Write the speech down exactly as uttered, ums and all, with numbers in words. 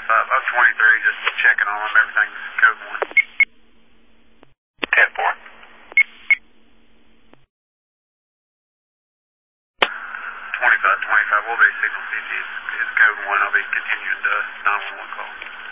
Uh, I'm twenty-three, just checking on them. Everything's code one. ten four. twenty-five, twenty-five. We'll be signal C T. It's, it's code one. I'll be continuing to nine one one call.